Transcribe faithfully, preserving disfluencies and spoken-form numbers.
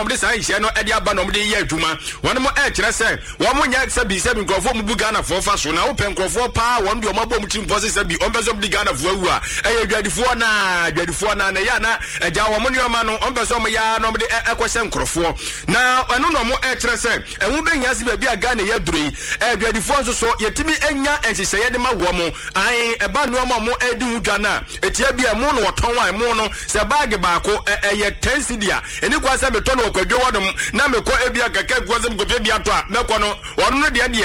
ɔmde saa nhye no ɛde aba no ɔmde yɛ adwuma wɔn mo ɛkyerɛ sɛ wɔn mo nyɛ sɛ bi sɛ bi nkrɔfo mu bu Ghana fo fa so na wopɛ nkrɔfo pa wɔn de ɔmo abɔ mu tim pɔse sɛ bi ɔmpɛ sɛ ɔmde Ghana fo awu a ɛyɛ adwadifoɔ na adwadifoɔ na na ya na agya wɔn mo nneɛma no ɔmpɛ sɛ ɔmo ya na ɔmde ɛkɔhyɛ nkrɔfo na ɛno no mo ɛkyerɛ sɛ ɛho bɛnya se baabi a Ghana yɛ duro yi adwadifoɔ nso so yɛtimi anya nhyehyɛyɛ de ma wɔ mo ai ɛba nneɛma mo ɛdi hu Ghana etia bi ɛmo no wɔtɔn a ɛmo no sɛ baage baako ɛyɛ ten cedi a ɛni kwa sɛ metɔ no wɔkwadwo wɔdom na mekɔ ebia kɛkɛ kwa sɛ mekɔpɛ bi ato a mɛkɔ no wɔno no deɛ deɛ